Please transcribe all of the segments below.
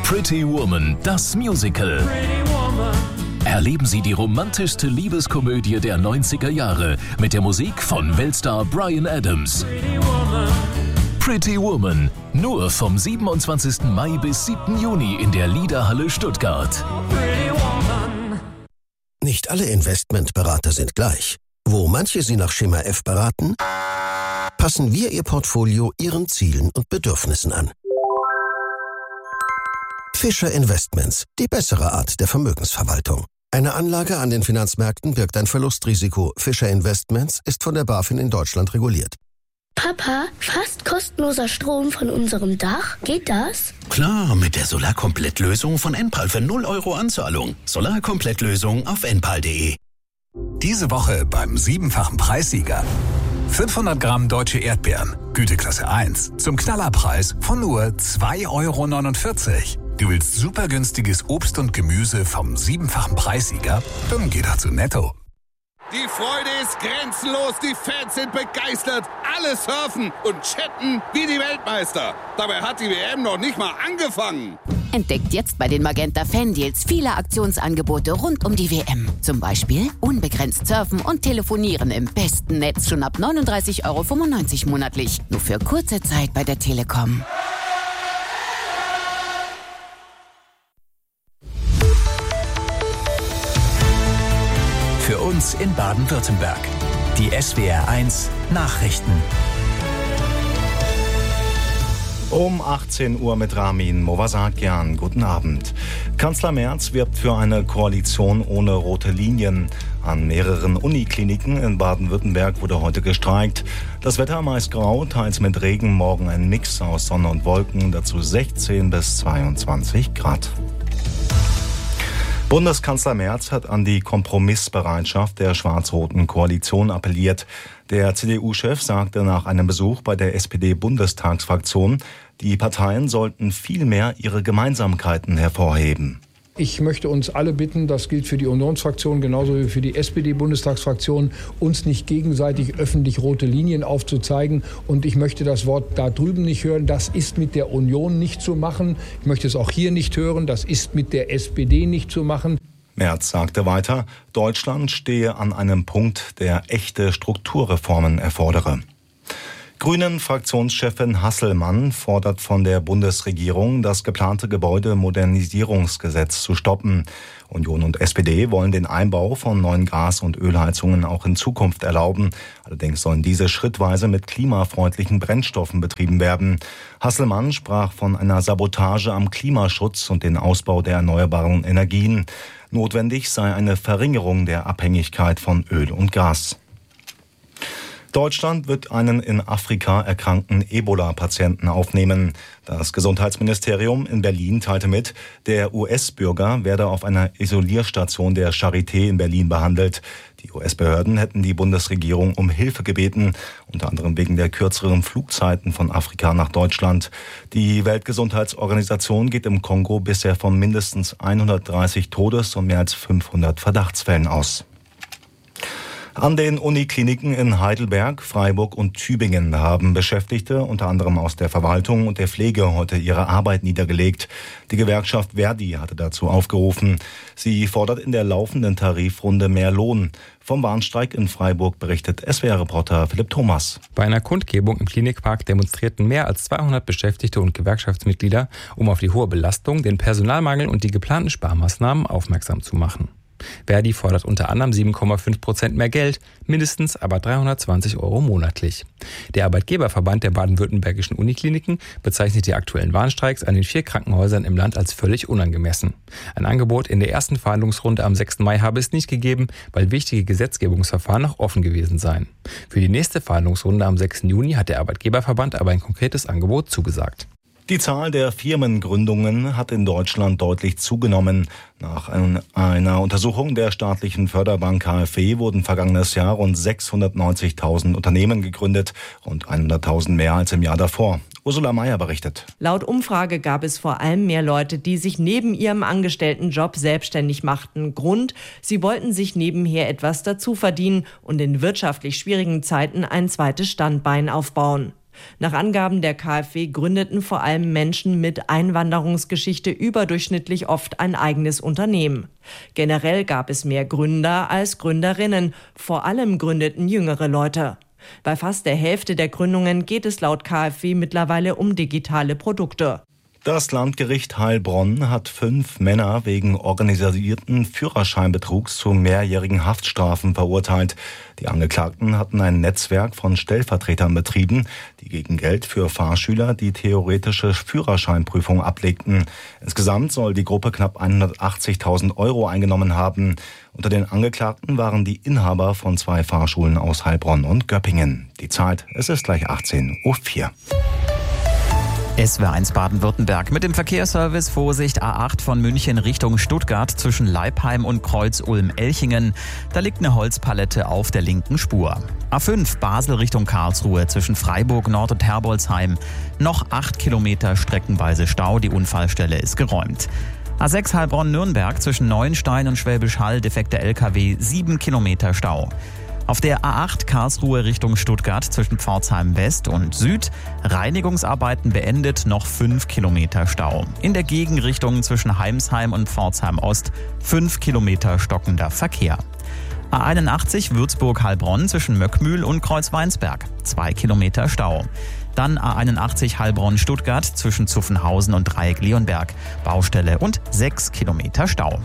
Pretty Woman, das Musical. Erleben Sie die romantischste Liebeskomödie der 90er Jahre mit der Musik von Weltstar Bryan Adams. Pretty Woman, nur vom 27. Mai bis 7. Juni in der Liederhalle Stuttgart. Nicht alle Investmentberater sind gleich. Wo manche Sie nach Schema F beraten, passen wir Ihr Portfolio Ihren Zielen und Bedürfnissen an. Fischer Investments, die bessere Art der Vermögensverwaltung. Eine Anlage an den Finanzmärkten birgt ein Verlustrisiko. Fischer Investments ist von der BaFin in Deutschland reguliert. Papa, fast kostenloser Strom von unserem Dach. Geht das? Klar, mit der Solarkomplettlösung von Enpal für 0 € Anzahlung. Solarkomplettlösung auf enpal.de. Diese Woche beim 7-fachen Preissieger. 500 Gramm deutsche Erdbeeren, Güteklasse 1, zum Knallerpreis von nur 2,49 €. Du willst super günstiges Obst und Gemüse vom 7-fachen Preissieger? Dann geh doch zu Netto. Die Freude ist grenzenlos, die Fans sind begeistert, alle surfen und chatten wie die Weltmeister. Dabei hat die WM noch nicht mal angefangen. Entdeckt jetzt bei den Magenta Fan-Deals viele Aktionsangebote rund um die WM. Zum Beispiel unbegrenzt surfen und telefonieren im besten Netz schon ab 39,95 € monatlich. Nur für kurze Zeit bei der Telekom. Für uns in Baden-Württemberg. Die SWR1 Nachrichten. Um 18 Uhr mit Ramin Movasakian. Guten Abend. Kanzler Merz wirbt für eine Koalition ohne rote Linien. An mehreren Unikliniken in Baden-Württemberg wurde heute gestreikt. Das Wetter meist grau, teils mit Regen, morgen ein Mix aus Sonne und Wolken, dazu 16 bis 22 Grad. Bundeskanzler Merz hat an die Kompromissbereitschaft der schwarz-roten Koalition appelliert. Der CDU-Chef sagte nach einem Besuch bei der SPD-Bundestagsfraktion, die Parteien sollten viel mehr ihre Gemeinsamkeiten hervorheben. Ich möchte uns alle bitten, das gilt für die Unionsfraktion genauso wie für die SPD-Bundestagsfraktion, uns nicht gegenseitig öffentlich rote Linien aufzuzeigen. Und ich möchte das Wort da drüben nicht hören, das ist mit der Union nicht zu machen. Ich möchte es auch hier nicht hören, das ist mit der SPD nicht zu machen. Merz sagte weiter, Deutschland stehe an einem Punkt, der echte Strukturreformen erfordere. Grünen-Fraktionschefin Hasselmann fordert von der Bundesregierung, das geplante Gebäudemodernisierungsgesetz zu stoppen. Union und SPD wollen den Einbau von neuen Gas- und Ölheizungen auch in Zukunft erlauben. Allerdings sollen diese schrittweise mit klimafreundlichen Brennstoffen betrieben werden. Hasselmann sprach von einer Sabotage am Klimaschutz und den Ausbau der erneuerbaren Energien. Notwendig sei eine Verringerung der Abhängigkeit von Öl und Gas. Deutschland wird einen in Afrika erkrankten Ebola-Patienten aufnehmen. Das Gesundheitsministerium in Berlin teilte mit, der US-Bürger werde auf einer Isolierstation der Charité in Berlin behandelt. Die US-Behörden hätten die Bundesregierung um Hilfe gebeten, unter anderem wegen der kürzeren Flugzeiten von Afrika nach Deutschland. Die Weltgesundheitsorganisation geht im Kongo bisher von mindestens 130 Todes- und mehr als 500 Verdachtsfällen aus. An den Unikliniken in Heidelberg, Freiburg und Tübingen haben Beschäftigte, unter anderem aus der Verwaltung und der Pflege, heute ihre Arbeit niedergelegt. Die Gewerkschaft Verdi hatte dazu aufgerufen. Sie fordert in der laufenden Tarifrunde mehr Lohn. Vom Warnstreik in Freiburg berichtet SWR-Reporter Philipp Thomas. Bei einer Kundgebung im Klinikpark demonstrierten mehr als 200 Beschäftigte und Gewerkschaftsmitglieder, um auf die hohe Belastung, den Personalmangel und die geplanten Sparmaßnahmen aufmerksam zu machen. Verdi fordert unter anderem 7,5% mehr Geld, mindestens aber 320 € monatlich. Der Arbeitgeberverband der baden-württembergischen Unikliniken bezeichnet die aktuellen Warnstreiks an den 4 Krankenhäusern im Land als völlig unangemessen. Ein Angebot in der ersten Verhandlungsrunde am 6. Mai habe es nicht gegeben, weil wichtige Gesetzgebungsverfahren noch offen gewesen seien. Für die nächste Verhandlungsrunde am 6. Juni hat der Arbeitgeberverband aber ein konkretes Angebot zugesagt. Die Zahl der Firmengründungen hat in Deutschland deutlich zugenommen. Nach einer Untersuchung der staatlichen Förderbank KfW wurden vergangenes Jahr rund 690.000 Unternehmen gegründet, rund 100.000 mehr als im Jahr davor. Ursula Mayer berichtet. Laut Umfrage gab es vor allem mehr Leute, die sich neben ihrem Angestelltenjob selbstständig machten. Grund: Sie wollten sich nebenher etwas dazu verdienen und in wirtschaftlich schwierigen Zeiten ein zweites Standbein aufbauen. Nach Angaben der KfW gründeten vor allem Menschen mit Einwanderungsgeschichte überdurchschnittlich oft ein eigenes Unternehmen. Generell gab es mehr Gründer als Gründerinnen. Vor allem gründeten jüngere Leute. Bei fast der Hälfte der Gründungen geht es laut KfW mittlerweile um digitale Produkte. Das Landgericht Heilbronn hat 5 Männer wegen organisierten Führerscheinbetrugs zu mehrjährigen Haftstrafen verurteilt. Die Angeklagten hatten ein Netzwerk von Stellvertretern betrieben, die gegen Geld für Fahrschüler die theoretische Führerscheinprüfung ablegten. Insgesamt soll die Gruppe knapp 180.000 € eingenommen haben. Unter den Angeklagten waren die Inhaber von 2 Fahrschulen aus Heilbronn und Göppingen. Die Zeit, es ist gleich 18:04 Uhr. SWR1 Baden-Württemberg mit dem Verkehrsservice. Vorsicht, A8 von München Richtung Stuttgart zwischen Leipheim und Kreuz Ulm-Elchingen. Da liegt eine Holzpalette auf der linken Spur. A5 Basel Richtung Karlsruhe zwischen Freiburg Nord und Herbolzheim. Noch 8 Kilometer streckenweise Stau, die Unfallstelle ist geräumt. A6 Heilbronn-Nürnberg zwischen Neuenstein und Schwäbisch Hall, defekter LKW, 7 Kilometer Stau. Auf der A8 Karlsruhe Richtung Stuttgart zwischen Pforzheim West und Süd. Reinigungsarbeiten beendet, noch 5 Kilometer Stau. In der Gegenrichtung zwischen Heimsheim und Pforzheim Ost 5 Kilometer stockender Verkehr. A81 Würzburg-Heilbronn zwischen Möckmühl und Kreuzweinsberg 2 Kilometer Stau. Dann A81 Heilbronn-Stuttgart zwischen Zuffenhausen und Dreieck-Leonberg. Baustelle und 6 Kilometer Stau.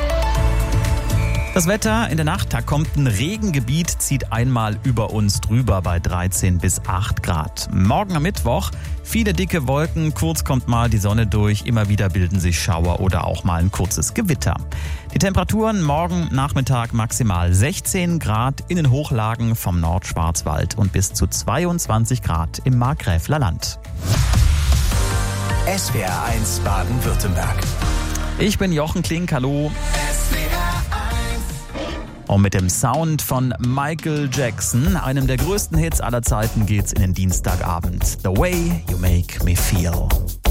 Das Wetter in der Nacht, da kommt ein Regengebiet, zieht einmal über uns drüber bei 13 bis 8 Grad. Morgen am Mittwoch, viele dicke Wolken, kurz kommt mal die Sonne durch, immer wieder bilden sich Schauer oder auch mal ein kurzes Gewitter. Die Temperaturen morgen Nachmittag maximal 16 Grad in den Hochlagen vom Nordschwarzwald und bis zu 22 Grad im Markgräfler Land. SWR1 Baden-Württemberg. Ich bin Jochen Klink, hallo. Und mit dem Sound von Michael Jackson, einem der größten Hits aller Zeiten, geht's in den Dienstagabend. The Way You Make Me Feel.